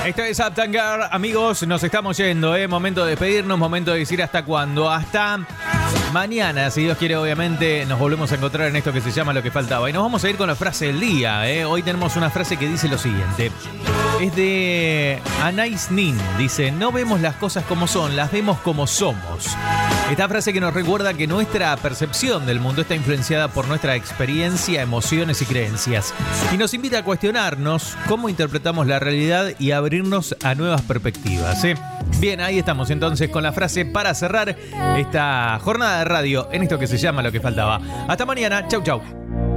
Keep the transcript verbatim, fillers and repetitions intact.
Esto es Uptown Girl, amigos, nos estamos yendo, ¿eh? Momento de despedirnos, momento de decir hasta cuándo. Hasta mañana, si Dios quiere, obviamente, nos volvemos a encontrar en esto que se llama Lo que faltaba. Y nos vamos a ir con la frase del día, ¿eh? Hoy tenemos una frase que dice lo siguiente. Es de Anais Nin. Dice, no vemos las cosas como son, las vemos como somos. Esta frase que nos recuerda que nuestra percepción del mundo está influenciada por nuestra experiencia, emociones y creencias. Y nos invita a cuestionarnos cómo interpretamos la realidad y abrirnos a nuevas perspectivas, ¿eh? Bien, ahí estamos entonces con la frase para cerrar esta jornada de radio en esto que se llama Lo que faltaba. Hasta mañana. Chau, chau.